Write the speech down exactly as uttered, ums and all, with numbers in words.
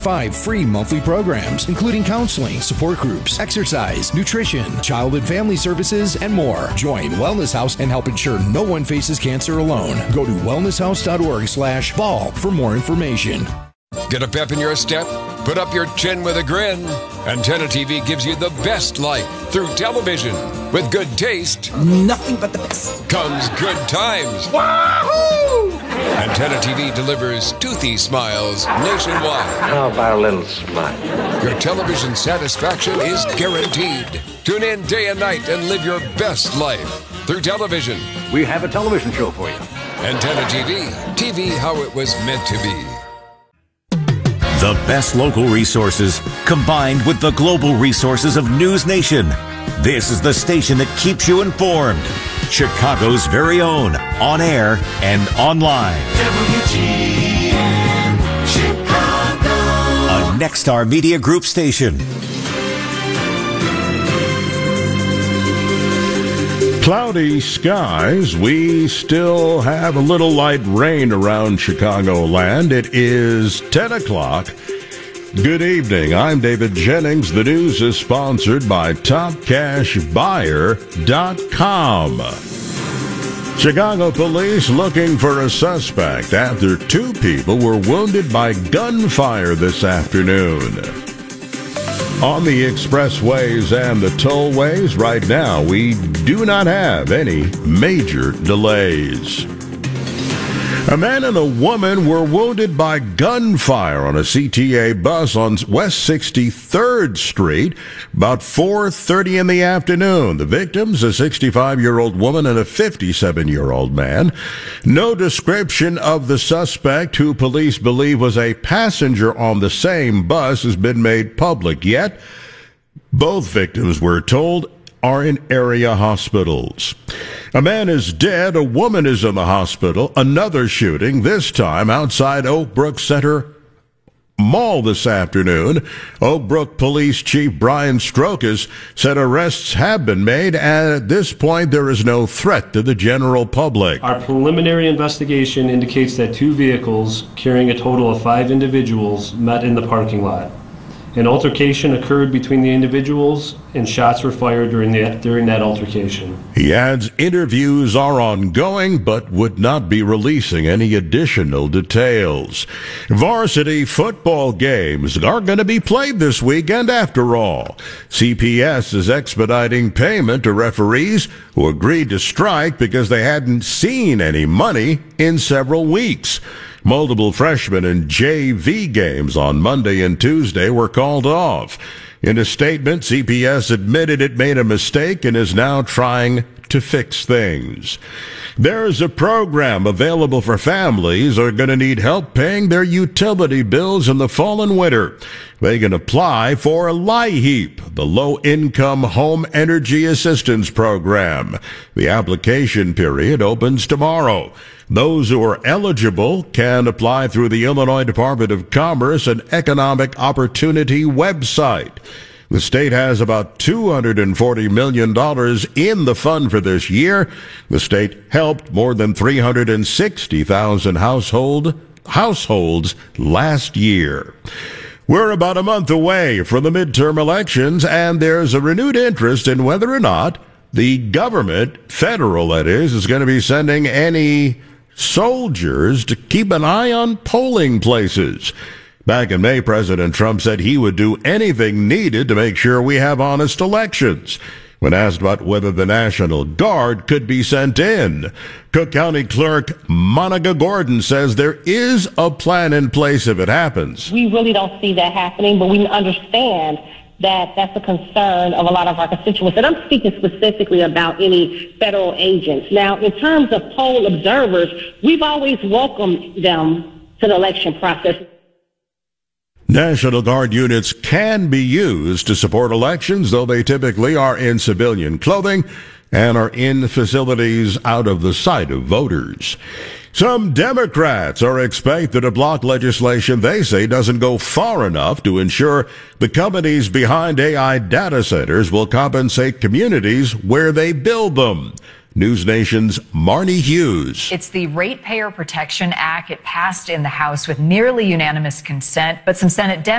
Five free monthly programs, including counseling, support groups, exercise, nutrition, child and family services, and more. Join Wellness House and help ensure no one faces cancer alone. Go to wellnesshouse.org slash ball for more information. Get a pep in your step? Put up your chin with a grin. Antenna T V gives you the best life through television. With good taste, nothing but the best, comes good times. Wahoo! Antenna T V delivers toothy smiles nationwide. How about a little smile? Your television satisfaction is guaranteed. Tune in day and night and live your best life through television. We have a television show for you. Antenna T V. T V how it was meant to be. The best local resources combined with the global resources of News Nation. This is the station that keeps you informed. Chicago's very own, on air and online. W G N Chicago. A Nexstar Media Group station. Cloudy skies. We still have a little light rain around Chicagoland. It is ten o'clock. Good evening. I'm David Jennings. The news is sponsored by top cash buyer dot com. Chicago police looking for a suspect after two people were wounded by gunfire this afternoon. On the expressways and the tollways right now, we do not have any major delays. A man and a woman were wounded by gunfire on a C T A bus on West sixty-third Street about four thirty in the afternoon. The victims, a sixty-five-year-old woman and a fifty-seven-year-old man. No description of the suspect, who police believe was a passenger on the same bus, has been made public yet. Both victims, we're told, are in area hospitals. A man is dead. A woman is in the hospital. Another shooting, this time outside Oak Brook Center Mall this afternoon. Oak Brook Police Chief Brian Strokas said arrests have been made, and at this point there is no threat to the general public. Our preliminary investigation indicates that two vehicles carrying a total of five individuals met in the parking lot. An altercation occurred between the individuals, and shots were fired during the during that altercation. He adds interviews are ongoing, but would not be releasing any additional details. Varsity football games are going to be played this weekend after all. C P S is expediting payment to referees who agreed to strike because they hadn't seen any money in several weeks. Multiple freshmen and J V games on Monday and Tuesday were called off. In a statement, C P S admitted it made a mistake and is now trying to fix things. There is a program available for families who are going to need help paying their utility bills in the fall and winter. They can apply for LIHEAP, the Low-Income Home Energy Assistance Program. The application period opens tomorrow. Those who are eligible can apply through the Illinois Department of Commerce and Economic Opportunity website. The state has about two hundred forty million dollars in the fund for this year. The state helped more than three hundred sixty thousand household, households last year. We're about a month away from the midterm elections, and there's a renewed interest in whether or not the government, federal that is, is going to be sending any soldiers to keep an eye on polling places. Back in May, President Trump said he would do anything needed to make sure we have honest elections. When asked about whether the National Guard could be sent in, Cook County Clerk Monica Gordon says there is a plan in place if it happens. We really don't see that happening, but we understand that that's a concern of a lot of our constituents. And I'm speaking specifically about any federal agents. Now, in terms of poll observers, we've always welcomed them to the election process. National Guard units can be used to support elections, though they typically are in civilian clothing and are in facilities out of the sight of voters. Some Democrats are expected to block legislation they say doesn't go far enough to ensure the companies behind A I data centers will compensate communities where they build them. News Nation's Marnie Hughes. It's the Ratepayer Protection Act. It passed in the House with nearly unanimous consent, but some Senate Democrats